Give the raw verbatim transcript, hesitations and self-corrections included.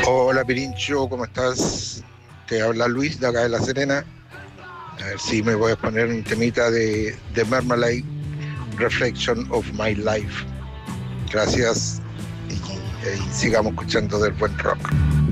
Hola Pirincho, ¿cómo estás? Te habla Luis de acá de La Serena. A ver si me voy a poner un temita de, de Marmalade, Reflection of My Life. Gracias y, y sigamos escuchando del buen rock.